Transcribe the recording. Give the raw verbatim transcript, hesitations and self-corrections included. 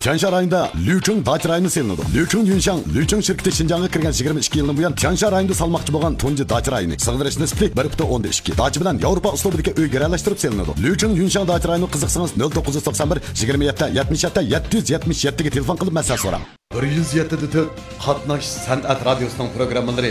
Tianshan rayonida Liuchun dacha rayoni selinadi. Liuchun Yunshan, Liuchun şirketi Şinjan'a kirgan yigirma ikki yildan buyon Tianshan rayonida salmoqchi bo'lgan tunji dacha rayoni. Sig'dirish nisbati bir butun o'nda ikki. Dacha bilan Yevropa uslubidagi uy garalashtirib selinadi. Liuchun Yunshan dacha rayoni qiziqsangiz nol to'qqiz yuz to'qson bir yigirma yetti yetmish yetti yetti yuz yetmish yetti ga telefon qilib masala so'rang. bir yuz yetti to'rt qatnash san'at radiosining programmalari